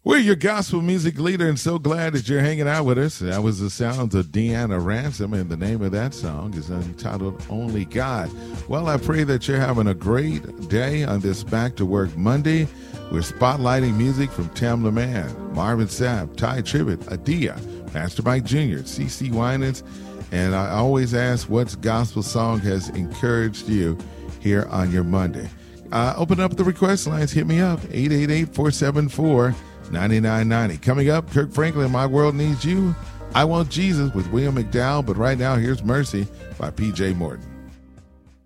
We're your gospel music leader, and so glad that you're hanging out with us. That was the sounds of Deanna Ransom, and the name of that song is entitled Only God. Well, I pray that you're having a great day on this Back to Work Monday. We're spotlighting music from Tamla Mann, Marvin Sapp, Ty Tribbett, Adia, Pastor Mike Jr., CeCe Winans, and I always ask what gospel song has encouraged you here on your Monday. Open up the request lines. Hit me up, 888-474-9990. Coming up, Kirk Franklin, My World Needs You. I Want Jesus with William McDowell, but right now, here's Mercy by P.J. Morton.